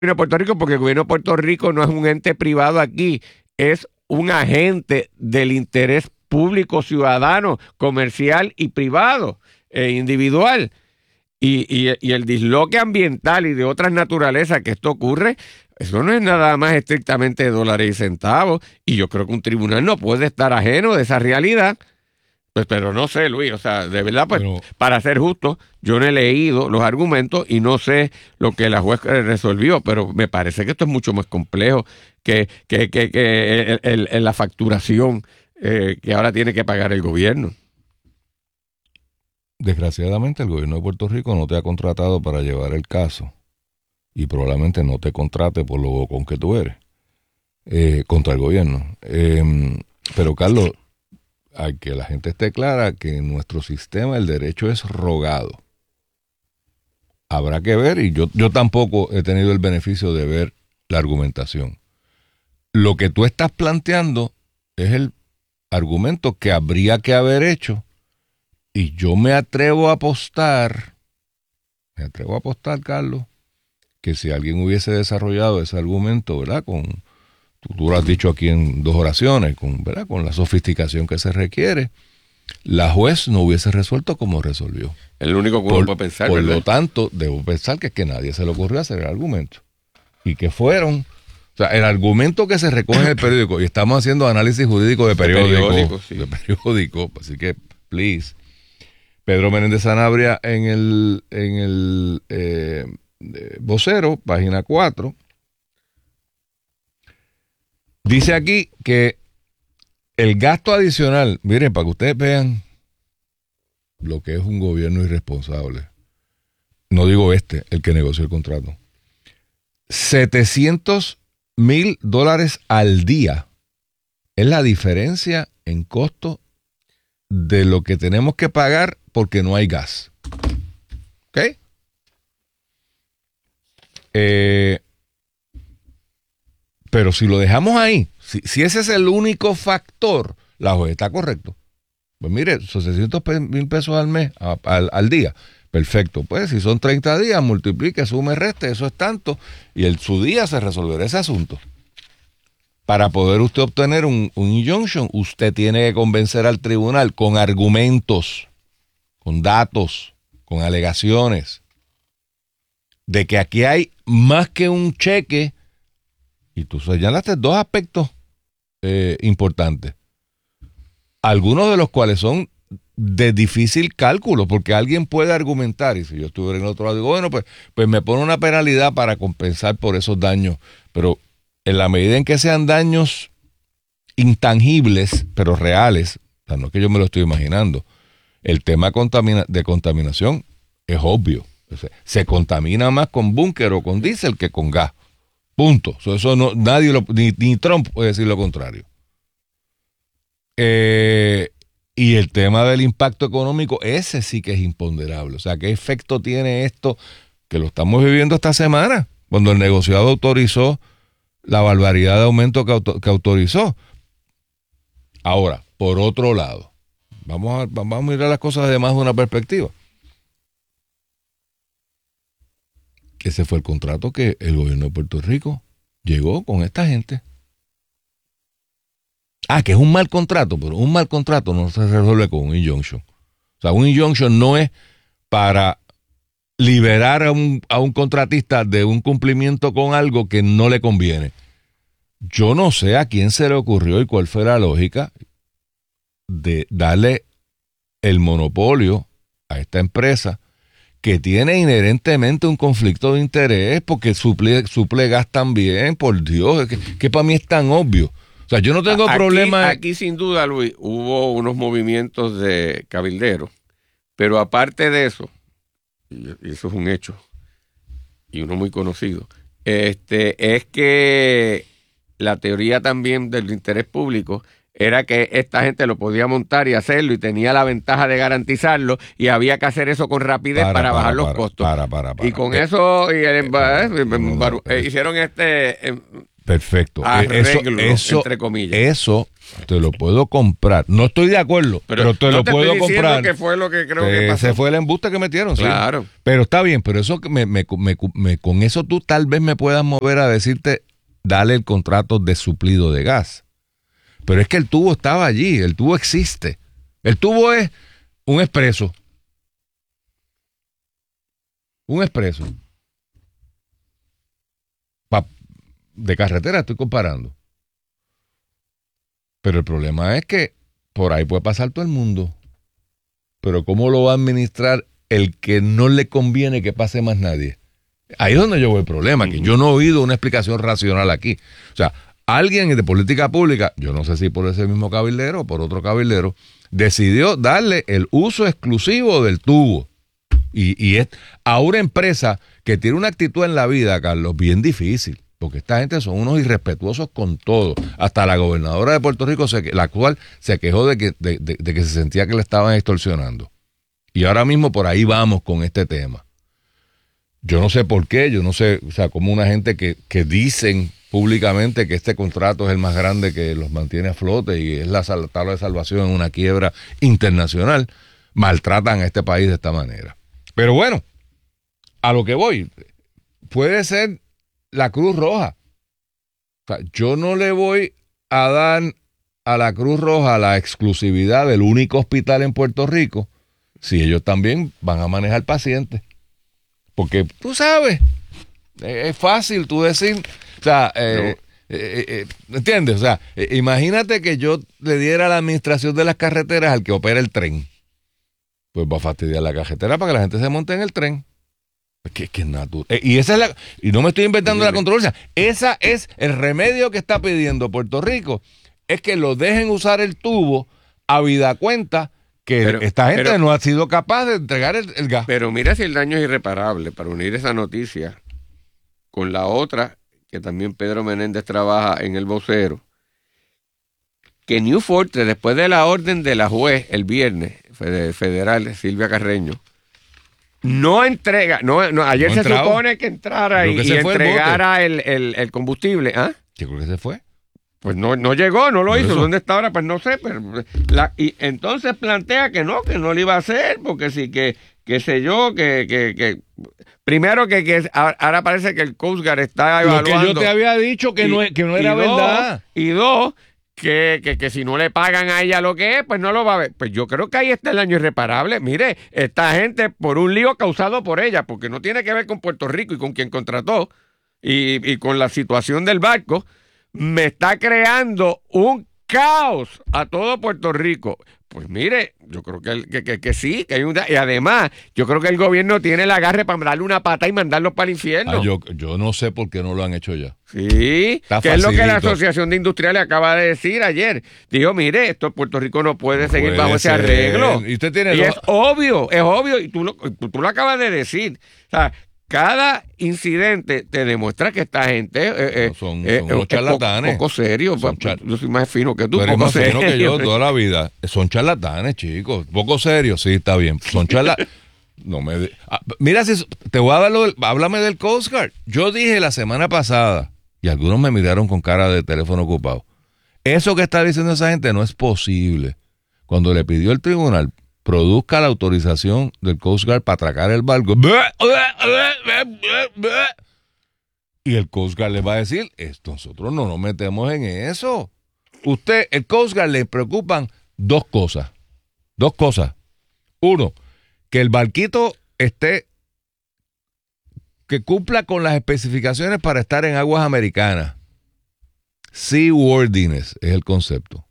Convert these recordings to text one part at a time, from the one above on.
de Puerto Rico, porque el gobierno de Puerto Rico no es un ente privado aquí, es un agente del interés público, ciudadano, comercial y privado e individual. Y el disloque ambiental y de otras naturalezas que esto ocurre, eso no es nada más estrictamente de dólares y centavos. Y yo creo que un tribunal no puede estar ajeno de esa realidad. Pues, pero no sé, Luis, o sea, de verdad, pues, Pero, para ser justo, yo no he leído los argumentos y no sé lo que la juez resolvió, pero me parece que esto es mucho más complejo que la facturación que ahora tiene que pagar el gobierno. desgraciadamente, el gobierno de Puerto Rico no te ha contratado para llevar el caso y probablemente no te contrate por lo bocón que tú eres contra el gobierno. Pero, Carlos, hay que la gente esté clara que en nuestro sistema el derecho es rogado. Habrá que ver, y yo tampoco he tenido el beneficio de ver la argumentación. Lo que tú estás planteando es el argumento que habría que haber hecho, y yo me atrevo a apostar, Carlos, que si alguien hubiese desarrollado ese argumento, ¿verdad? Tú lo has dicho aquí en 2 oraciones, ¿verdad? Con la sofisticación que se requiere, la juez no hubiese resuelto como resolvió. El único que uno puede pensar, Por ¿verdad? lo tanto, debo pensar que es que nadie se le ocurrió hacer el argumento. Y que fueron, o sea, el argumento que se recoge en el periódico, y estamos haciendo análisis jurídico de periódico, sí. de periódico, así que, please. Pedro Menéndez Sanabria en el vocero, página 4, dice aquí que el gasto adicional, miren, para que ustedes vean lo que es un gobierno irresponsable. No digo el que negoció el contrato. $700,000 al día es la diferencia en costo de lo que tenemos que pagar porque no hay gas. ¿Ok? Pero si lo dejamos ahí, si ese es el único factor, la juez está correcto. Pues mire, son $600,000 al mes, al día. Perfecto, pues si son 30 días, multiplique, sume, reste, eso es tanto, y su día se resolverá ese asunto. Para poder usted obtener un injunction, usted tiene que convencer al tribunal con argumentos, con datos, con alegaciones, de que aquí hay más que un cheque, y tú señalaste 2 aspectos importantes, algunos de los cuales son de difícil cálculo, porque alguien puede argumentar, y si yo estuviera en el otro lado, digo, bueno, pues me pone una penalidad para compensar por esos daños, pero en la medida en que sean daños intangibles, pero reales, o sea, no es que yo me lo estoy imaginando, el tema de contaminación es obvio. O sea, se contamina más con búnker o con diésel que con gas. Punto. Eso no, nadie ni Trump puede decir lo contrario. Y el tema del impacto económico, ese sí que es imponderable. O sea, ¿qué efecto tiene esto? Que lo estamos viviendo esta semana, cuando el negociado autorizó la barbaridad de aumento que autorizó. Ahora, por otro lado, vamos a mirar las cosas de más de una perspectiva. Ese fue el contrato que el gobierno de Puerto Rico llegó con esta gente. Que es un mal contrato, pero un mal contrato no se resuelve con un injunction. O sea, un injunction no es para liberar a un contratista de un cumplimiento con algo que no le conviene. Yo no sé a quién se le ocurrió y cuál fue la lógica de darle el monopolio a esta empresa que tiene inherentemente un conflicto de interés porque suple gas también, por Dios, que para mí es tan obvio. O sea, yo no tengo problema. Aquí sin duda, Luis, hubo unos movimientos de cabilderos, pero aparte de eso, y eso es un hecho, y uno muy conocido, es que la teoría también del interés público era que esta gente lo podía montar y hacerlo y tenía la ventaja de garantizarlo y había que hacer eso con rapidez para bajar los costos. Y con eso hicieron Perfecto. arreglo, Eso, entre comillas. Eso te lo puedo comprar. No estoy de acuerdo, pero te lo puedo comprar. Que fue lo que creo que pasó. Ese fue el embuste que metieron. Claro. Sí. Pero está bien, pero eso con eso tú tal vez me puedas mover a decirte, dale el contrato de suplido de gas. Pero es que el tubo estaba allí, el tubo existe. El tubo es un expreso. Un expreso. De carretera estoy comparando. Pero el problema es que por ahí puede pasar todo el mundo. Pero ¿cómo lo va a administrar el que no le conviene que pase más nadie? Ahí es donde yo veo el problema, que yo no he oído una explicación racional aquí. O sea, alguien de política pública, yo no sé si por ese mismo cabildero o por otro cabildero, decidió darle el uso exclusivo del tubo. Y es a una empresa que tiene una actitud en la vida, Carlos, bien difícil. Porque esta gente son unos irrespetuosos con todo. Hasta la gobernadora de Puerto Rico, la actual, se quejó de que se sentía que le estaban extorsionando. Y ahora mismo por ahí vamos con este tema. Yo no sé por qué, yo no sé, o sea, como una gente que dicen públicamente que este contrato es el más grande que los mantiene a flote y es la tabla de salvación en una quiebra internacional, maltratan a este país de esta manera. Pero bueno, a lo que voy, puede ser la Cruz Roja. O sea, yo no le voy a dar a la Cruz Roja la exclusividad del único hospital en Puerto Rico si ellos también van a manejar pacientes. Porque tú sabes, es fácil tú decir, o sea, ¿entiendes? O sea, imagínate que yo le diera la administración de las carreteras al que opera el tren. Pues va a fastidiar la carretera para que la gente se monte en el tren. Que es natural. Y esa es y no me estoy inventando la controversia. Esa es el remedio que está pidiendo Puerto Rico. Es que lo dejen usar el tubo habida cuenta que esta gente no ha sido capaz de entregar el gas. Pero mira si el daño es irreparable, para unir esa noticia con la otra, que también Pedro Menéndez trabaja en El Vocero, que New Fortress, después de la orden de la juez el viernes federal, Silvia Carreño, no entrega, ayer no se supone que entrara y entregara el combustible. ¿Ah? Yo creo que se fue. Pues no llegó, no lo hizo. Eso. ¿Dónde está ahora? Pues no sé. Pero y entonces plantea que no lo iba a hacer, porque sí, que sé yo, que primero que ahora parece que el Coast Guard está evaluando. Lo que yo te había dicho que no era verdad. Y dos, que si no le pagan a ella lo que es, pues no lo va a ver. Pues yo creo que ahí está el daño irreparable. Mire, esta gente, por un lío causado por ella, porque no tiene que ver con Puerto Rico y con quien contrató, y con la situación del barco, me está creando un caos a todo Puerto Rico. Pues mire, yo creo que sí, que hay y además, yo creo que el gobierno tiene el agarre para darle una pata y mandarlos para el infierno. Yo no sé por qué no lo han hecho ya. Sí, que es lo que la Asociación de Industriales acaba de decir ayer. Dijo, mire, esto Puerto Rico no puede seguir bajo ese arreglo. Y usted tiene es obvio, y tú lo acabas de decir. O sea, cada incidente te demuestra que esta gente son unos charlatanes. Poco serio. Yo soy más fino que tú. Pero poco más serio que yo toda la vida. Son charlatanes, chicos. Poco serio, sí, está bien. Son charlatanes. Mira, si te voy a dar háblame del Coast Guard. Yo dije la semana pasada, y algunos me miraron con cara de teléfono ocupado, eso que está diciendo esa gente no es posible. Cuando le pidió el tribunal produzca la autorización del Coast Guard para atracar el barco. Y el Coast Guard le va a decir, nosotros no nos metemos en eso. El Coast Guard le preocupan dos cosas. Uno, que el barquito que cumpla con las especificaciones para estar en aguas americanas. Seaworthiness es el concepto.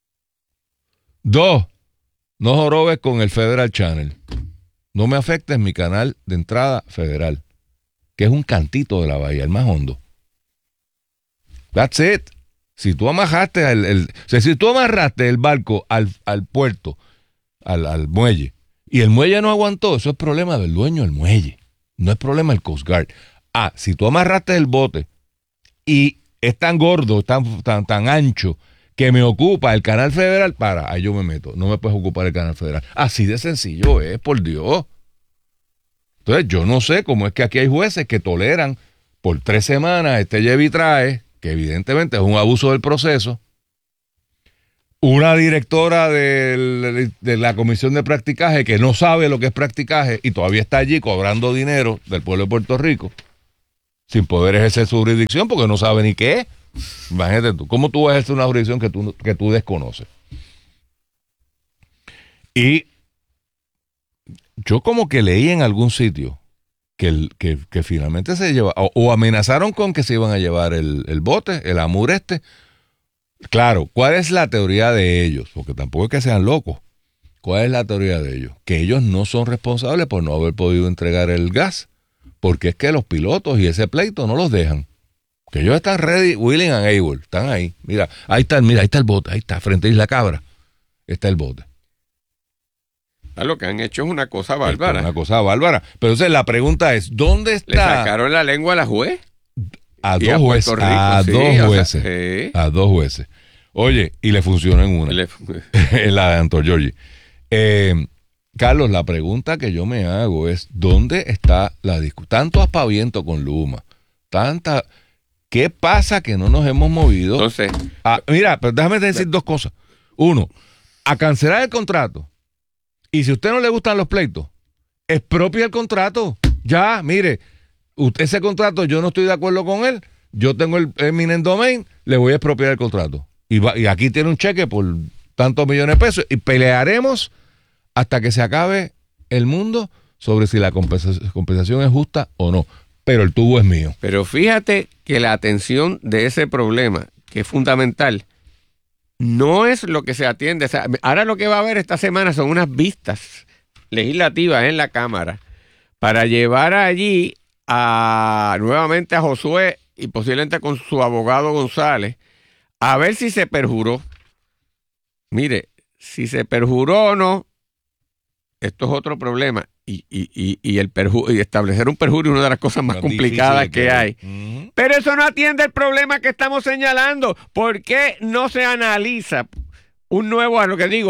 Dos, no jorobes con el Federal Channel. No me afectes mi canal de entrada federal, que es un cantito de la bahía, el más hondo. That's it. Si tú amarraste si tú amarraste el barco al puerto, al muelle, y el muelle no aguantó, eso es problema del dueño del muelle. No es problema del Coast Guard. Si tú amarraste el bote y es tan gordo, tan ancho, que me ocupa el canal federal, ahí yo me meto. No me puedes ocupar el canal federal. Así de sencillo es, por Dios. Entonces, yo no sé cómo es que aquí hay jueces que toleran por 3 semanas lleve y trae, que evidentemente es un abuso del proceso, una directora de la comisión de practicaje que no sabe lo que es practicaje y todavía está allí cobrando dinero del pueblo de Puerto Rico sin poder ejercer su jurisdicción porque no sabe ni qué es. Imagínate tú, ¿cómo tú vas a ejercer una jurisdicción que tú desconoces? Y yo como que leí en algún sitio que finalmente se lleva, o amenazaron con que se iban a llevar el bote, el Amur este. Claro, ¿cuál es la teoría de ellos? Porque tampoco es que sean locos. ¿Cuál es la teoría de ellos? Que ellos no son responsables por no haber podido entregar el gas, porque es que los pilotos y ese pleito no los dejan. Que ellos están ready, willing and able, están ahí. Mira, ahí está el bote, ahí está, frente a Isla Cabra, está el bote. Lo que han hecho es una cosa bárbara. Una cosa bárbara. Pero entonces la pregunta es, ¿dónde está? Le sacaron la lengua a la juez. A dos jueces. Oye, y le funcionó en una. En la de Anton Giorgi. Carlos, la pregunta que yo me hago es, ¿dónde está la discusión? Tanto aspaviento con Luma, ¿qué pasa que no nos hemos movido? Entonces, mira, pero déjame decir dos cosas. Uno, a cancelar el contrato. Y si a usted no le gustan los pleitos, expropia el contrato. Ya, mire, ese contrato yo no estoy de acuerdo con él. Yo tengo el eminent domain, le voy a expropiar el contrato. Y aquí tiene un cheque por tantos millones de pesos y pelearemos hasta que se acabe el mundo sobre si la compensación es justa o no. Pero el tubo es mío. Pero fíjate que la atención de ese problema, que es fundamental, no es lo que se atiende. O sea, ahora lo que va a haber esta semana son unas legislativas en la Cámara para llevar allí nuevamente a Josué y posiblemente con su abogado González a ver si se perjuró. Mire, si se perjuró o no, esto es otro problema. Y establecer un perjurio es una de las cosas más complicadas que hay. Uh-huh. Pero eso no atiende el problema que estamos señalando. ¿Por qué no se analiza un nuevo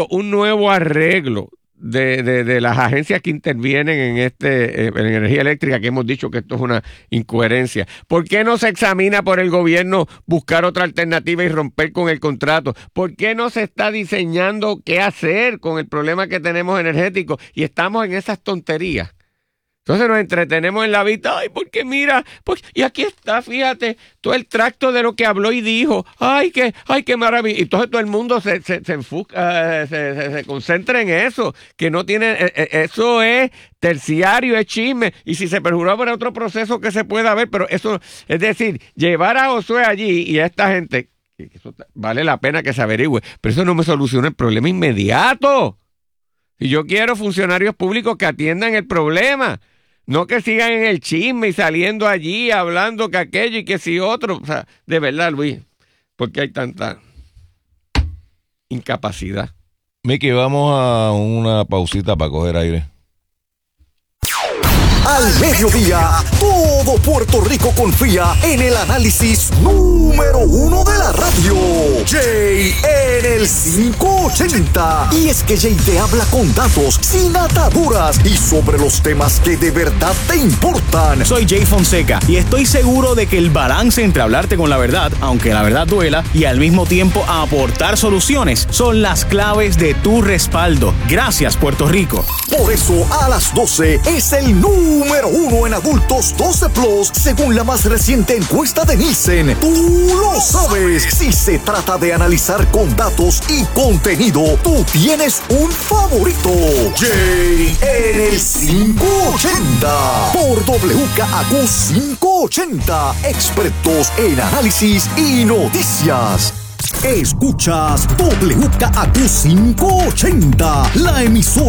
arreglo de las agencias que intervienen en energía eléctrica, que hemos dicho que esto es una incoherencia? ¿Por qué no se examina por el gobierno buscar otra alternativa y romper con el contrato? ¿Por qué no se está diseñando qué hacer con el problema que tenemos energético? Y estamos en esas tonterías. Entonces nos entretenemos en la vista. Ay, porque mira, y aquí está, fíjate, todo el tracto de lo que habló y dijo. Ay, qué maravilla. Y entonces todo el mundo se enfoca, se concentra en eso, que no tiene, eso es terciario, es chisme. Y si se perjuró habrá otro proceso que se pueda ver, pero eso, es decir, llevar a Josué allí y a esta gente, eso vale la pena que se averigüe, pero eso no me soluciona el problema inmediato. Y yo quiero funcionarios públicos que atiendan el problema. No que sigan en el chisme y saliendo allí hablando que aquello y que si otro. O sea, de verdad, Luis, ¿por qué hay tanta incapacidad? Miki, vamos a una pausita para coger aire. Al mediodía, todo Puerto Rico confía en el análisis número 1 de la radio. Jay en el 580. Y es que Jay te habla con datos, sin ataduras y sobre los temas que de verdad te importan. Soy Jay Fonseca y estoy seguro de que el balance entre hablarte con la verdad, aunque la verdad duela, y al mismo tiempo aportar soluciones, son las claves de tu respaldo. Gracias, Puerto Rico. Por eso, a las 12 es el número 1 en adultos 12 plus, según la más reciente encuesta de Nielsen. Tú lo sabes. Si se trata de analizar con datos y contenido, tú tienes un favorito. Jay en el 580 por WKAQ 580, expertos en análisis y noticias. Escuchas WKAQ 580, la emisora